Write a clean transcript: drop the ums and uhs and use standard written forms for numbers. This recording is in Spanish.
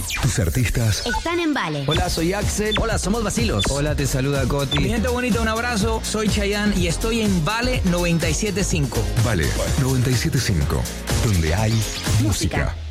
Tus artistas están en Vale. Hola, soy Axel. Hola, somos Bacilos. Hola, te saluda Coti. Mi gente bonita, un abrazo. Soy Chayanne y estoy en Vale 97.5. Vale 97.5, donde hay música.